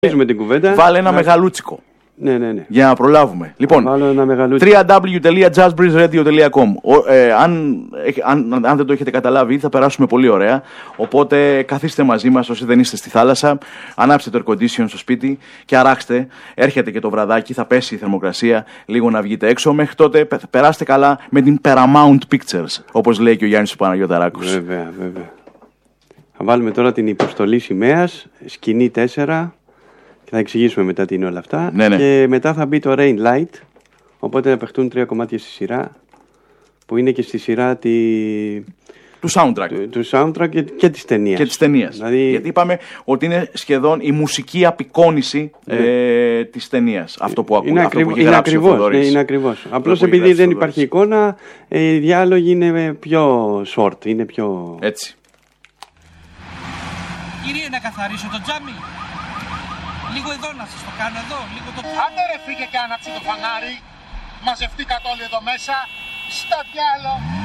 Βάλε ένα μεγαλούτσικο. Ναι. Για να προλάβουμε. Λοιπόν, www.jazzbreezeradio.com. Αν δεν το έχετε καταλάβει, θα περάσουμε πολύ ωραία. Οπότε καθίστε μαζί μας όσοι δεν είστε στη θάλασσα. Ανάψτε το air condition στο σπίτι και αράξτε. Έρχεται και το βραδάκι, θα πέσει η θερμοκρασία. Λίγο να βγείτε έξω. Μέχρι τότε περάστε καλά με την Paramount Pictures, όπως λέει και ο Γιάννης Παναγιωταράκος. Βέβαια. Θα βάλουμε τώρα την υποστολή σημαίας, σκηνή 4. Θα εξηγήσουμε μετά τι είναι όλα αυτά. Ναι. Και μετά θα μπει το Rain Light. Οπότε θα παιχτούν 3 κομμάτια στη σειρά. Που είναι και στη σειρά του soundtrack. Του soundtrack και της ταινίας. Δηλαδή... Γιατί είπαμε ότι είναι σχεδόν η μουσική απεικόνηση της ταινίας. Αυτό που ακούγεται. Είναι ακριβώς. Απλώς επειδή δεν υπάρχει εικόνα, οι διάλογοι είναι πιο short. Είναι πιο... Έτσι. Κύριε, να καθαρίσω το τζάμι. Λίγο εδώ να σας το κάνω, εδώ, λίγο το... Άντε ρε φύγε και άναψε το φανάρι. Μαζευτήκατε όλοι εδώ μέσα. Στο διάλο.